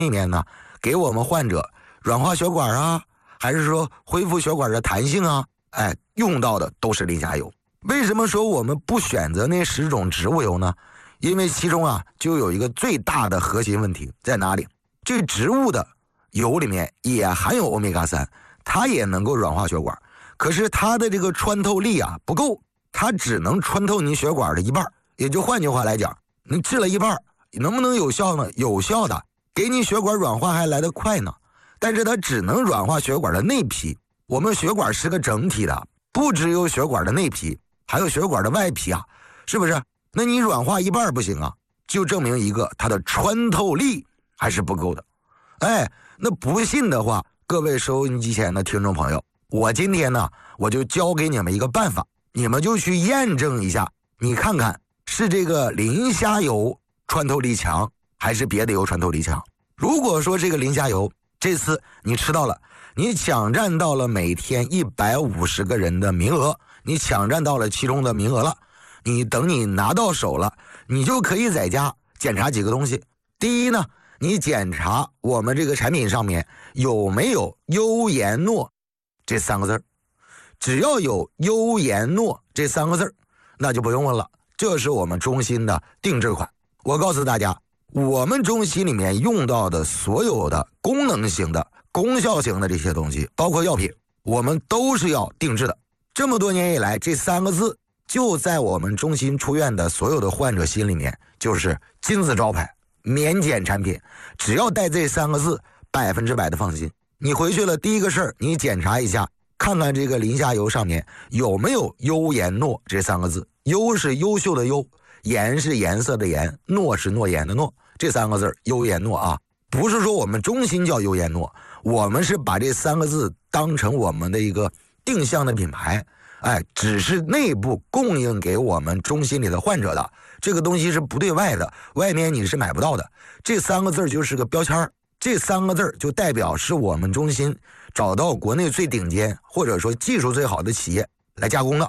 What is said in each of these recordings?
里面呢，给我们患者软化血管啊，还是说恢复血管的弹性啊，用到的都是磷虾油。为什么说我们不选择那10种植物油呢？因为其中啊，就有一个最大的核心问题在哪里？这植物的油里面也含有欧米伽3，它也能够软化血管，可是它的这个穿透力啊不够，它只能穿透你血管的一半。也就换句话来讲，你治了一半，能不能有效呢？有效的，给你血管软化还来得快呢。但是它只能软化血管的内皮。我们血管是个整体的，不只有血管的内皮，还有血管的外皮啊，是不是？那你软化一半不行啊，就证明一个它的穿透力还是不够的。那不信的话，各位收音机前的听众朋友，我今天呢，我就教给你们一个办法，你们就去验证一下，你看看是这个磷虾油穿透力强，还是别的油穿透力强。如果说这个磷虾油这次你吃到了，你抢占到了每天150个人的名额，你抢占到了其中的名额了，等你拿到手了，你就可以在家检查几个东西。第一呢，你检查我们这个产品上面有没有优颜诺这3个字。只要有优颜诺这3个字，那就不用问了，这是我们中心的定制款。我告诉大家，我们中心里面用到的所有的功能型的、功效型的这些东西，包括药品，我们都是要定制的。这么多年以来，这3个字就在我们中心出院的所有的患者心里面就是金字招牌，免检产品。只要带这3个字，100%的放心。你回去了，第一个事儿，你检查一下，看看这个磷虾油上面有没有优颜诺这3个字。优是优秀的优，颜是颜色的颜，诺是诺言的诺，这3个字优颜诺啊。不是说我们中心叫优颜诺，我们是把这3个字当成我们的一个定向的品牌，只是内部供应给我们中心里的患者的，这个东西是不对外的，外面你是买不到的。这3个字就是个标签，这3个字就代表是我们中心找到国内最顶尖或者说技术最好的企业来加工的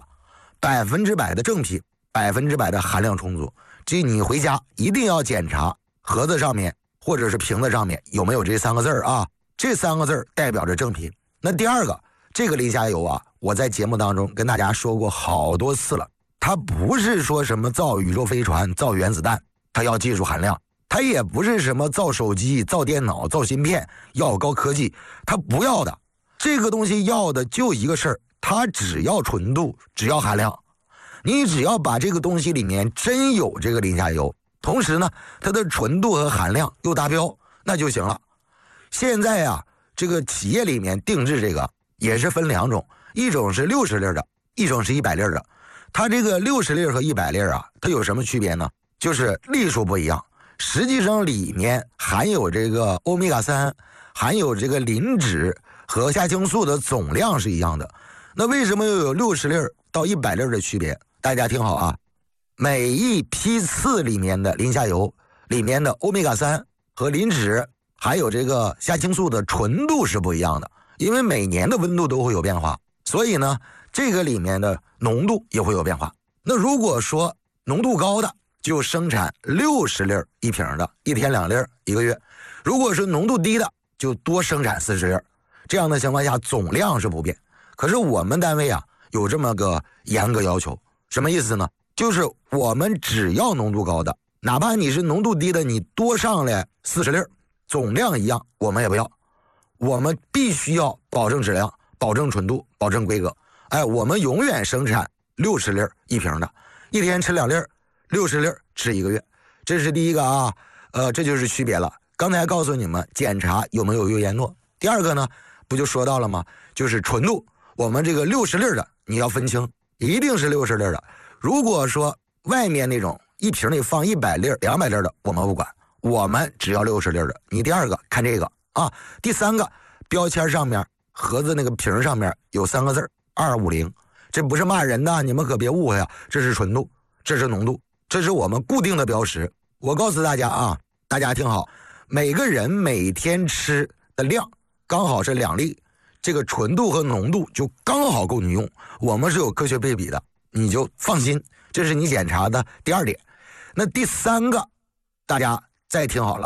，100%的正品，100%的含量充足。这你回家一定要检查盒子上面或者是瓶子上面有没有这3个字啊，这3个字代表着正品。那第二个，这个磷虾油啊，我在节目当中跟大家说过好多次了，它不是说什么造宇宙飞船、造原子弹，它要技术含量；它也不是什么造手机、造电脑、造芯片，要高科技，它不要的。这个东西要的就一个事儿，它只要纯度，只要含量。你只要把这个东西里面真有这个磷虾油，同时呢，它的纯度和含量又达标，那就行了。现在啊，这个企业里面定制这个也是分2种，一种是60粒的，一种是100粒的。它这个60粒和100粒啊，它有什么区别呢？就是粒数不一样，实际上里面含有这个欧米伽3，含有这个磷脂和虾青素的总量是一样的。那为什么又有60粒到100粒的区别？大家听好啊，每一批次里面的磷虾油里面的欧米伽3和磷脂还有这个虾青素的纯度是不一样的，因为每年的温度都会有变化，所以呢，这个里面的浓度也会有变化。那如果说浓度高的，就生产60粒一瓶的，1天2粒1个月；如果是浓度低的，就多生产40粒。这样的情况下，总量是不变。可是我们单位啊，有这么个严格要求，什么意思呢？就是我们只要浓度高的，哪怕你是浓度低的，你多上来40粒，总量一样，我们也不要。我们必须要保证质量，保证纯度，保证规格。我们永远生产60粒一瓶的，1天吃2粒，60粒吃1个月。这是第一个啊，这就是区别了。刚才告诉你们检查有没有优颜诺。第二个呢，不就说到了吗？就是纯度。我们这个60粒的你要分清，一定是60粒的。如果说外面那种一瓶里放100粒、200粒的，我们不管，我们只要60粒的。你第二个看这个啊，第三个标签上面盒子那个瓶上面有3个字250，这不是骂人的，你们可别误会啊，这是纯度，这是浓度，这是我们固定的标识。我告诉大家啊，大家听好，每个人每天吃的量刚好是2粒，这个纯度和浓度就刚好够你用，我们是有科学配比的，你就放心。这是你检查的第二点。那第三个，大家再听好了，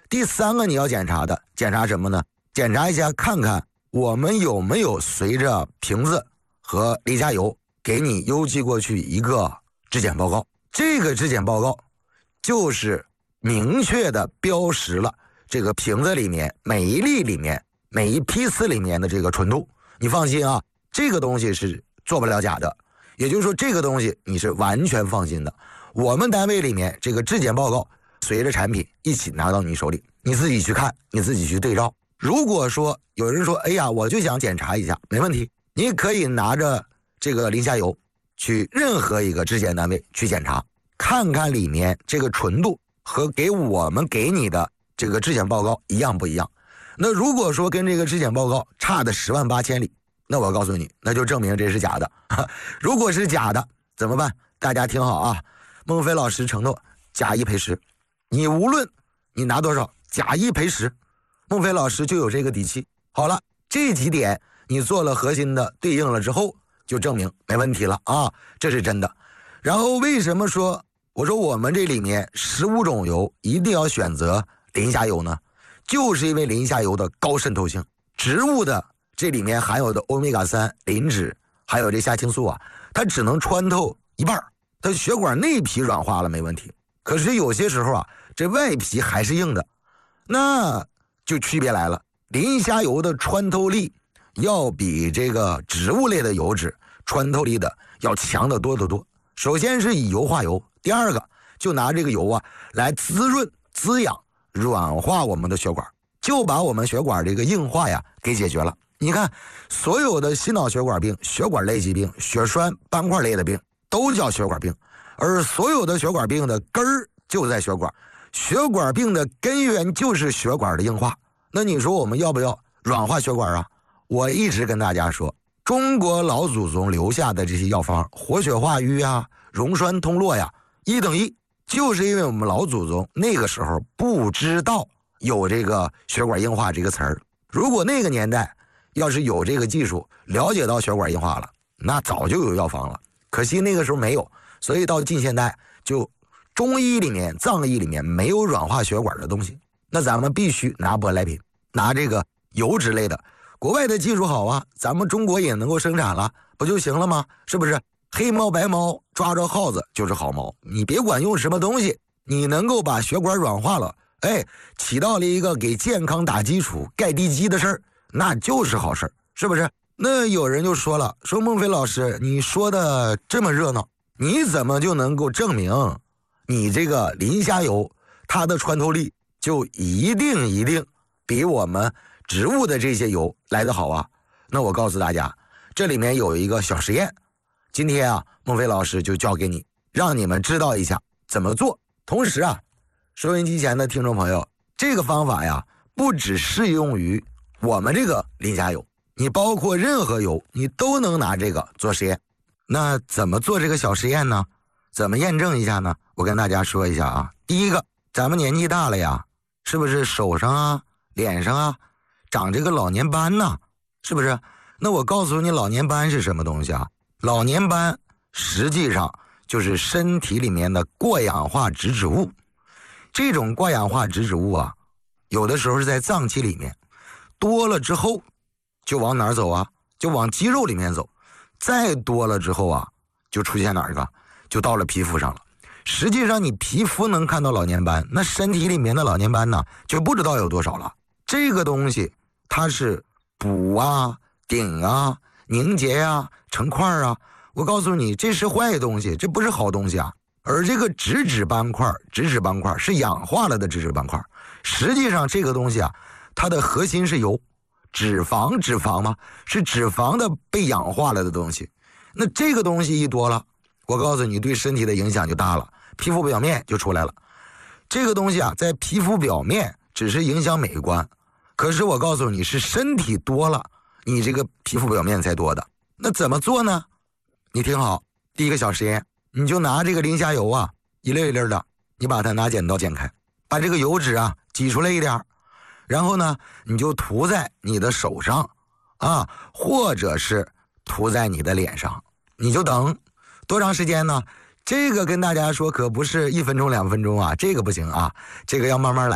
第3个你要检查的，检查什么呢？检查一下看看我们有没有随着瓶子和离家油给你邮寄过去一个质检报告。这个质检报告就是明确的标识了这个瓶子里面每一粒里面每一批次里面的这个纯度。你放心啊，这个东西是做不了假的，也就是说这个东西你是完全放心的。我们单位里面这个质检报告随着产品一起拿到你手里，你自己去看，你自己去对照。如果说有人说哎呀我就想检查一下，没问题，你可以拿着这个磷虾油去任何一个质检单位去检查，看看里面这个纯度和我们给你的这个质检报告一样不一样。那如果说跟这个质检报告差的10万8千里，那我告诉你，那就证明这是假的。如果是假的怎么办？大家听好啊，孟非老师承诺假一赔10，你无论你拿多少，假一赔10，孟非老师就有这个底气。好了，这几点你做了核心的对应了之后，就证明没问题了啊，这是真的。然后为什么说我说我们这里面15种油一定要选择磷虾油呢？就是因为磷虾油的高渗透性，植物的这里面含有的欧米伽3、磷脂还有这虾青素啊，它只能穿透一半，它血管内皮软化了没问题，可是有些时候啊这外皮还是硬的，那就区别来了。磷虾油的穿透力要比这个植物类的油脂穿透力的要强得多得多。首先是以油化油，第二个就拿这个油啊来滋润滋养软化我们的血管，就把我们血管这个硬化呀给解决了。你看所有的心脑血管病、血管类疾病、血栓斑块类的病都叫血管病，而所有的血管病的根儿就在血管，血管病的根源就是血管的硬化。那你说我们要不要软化血管啊？我一直跟大家说，中国老祖宗留下的这些药方，活血化瘀啊、溶栓通络呀，1等1，就是因为我们老祖宗那个时候不知道有这个血管硬化这个词儿。如果那个年代要是有这个技术，了解到血管硬化了，那早就有药方了。可惜那个时候没有，所以到近现代就中医里面、藏医里面没有软化血管的东西。那咱们必须拿舶来品，拿这个油脂类的。国外的技术好啊，咱们中国也能够生产了，不就行了吗？是不是？黑猫白猫抓着耗子就是好猫，你别管用什么东西，你能够把血管软化了，哎，起到了一个给健康打基础、盖地基的事儿，那就是好事儿，是不是？那有人就说了，说孟非老师，你说的这么热闹，你怎么就能够证明你这个磷虾油它的穿透力就一定比我们植物的这些油来得好啊？那我告诉大家，这里面有一个小实验，今天啊，孟非老师就教给你，让你们知道一下怎么做。同时啊，收音机前的听众朋友，这个方法呀，不只适用于我们这个磷虾油，你包括任何油，你都能拿这个做实验。那怎么做这个小实验呢？怎么验证一下呢？我跟大家说一下啊。第一个，咱们年纪大了呀，是不是手上啊、脸上啊长这个老年斑呢？是不是？那我告诉你，老年斑是什么东西啊？老年斑实际上就是身体里面的过氧化脂质物。这种过氧化脂质物啊，有的时候是在脏器里面，多了之后就往哪儿走啊？就往肌肉里面走。再多了之后啊，就出现哪儿个？就到了皮肤上了。实际上你皮肤能看到老年斑，那身体里面的老年斑呢，就不知道有多少了。这个东西它是补啊、顶啊、凝结啊、成块啊，我告诉你，这是坏东西，这不是好东西啊。而这个脂质斑块是氧化了的脂质斑块，实际上这个东西啊，它的核心是油，脂肪嘛，是脂肪的被氧化了的东西。那这个东西一多了，我告诉你，对身体的影响就大了，皮肤表面就出来了。这个东西啊，在皮肤表面只是影响美观，可是我告诉你，是身体多了，你这个皮肤表面才多的。那怎么做呢？你听好，第一个小实验，你就拿这个磷虾油啊，一粒一粒的，你把它拿剪刀剪开，把这个油脂啊挤出来一点，然后呢，你就涂在你的手上啊，或者是涂在你的脸上，你就等多长时间呢？这个跟大家说可不是1分钟2分钟啊，这个不行啊，这个要慢慢来。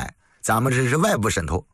咱们这是外部渗透。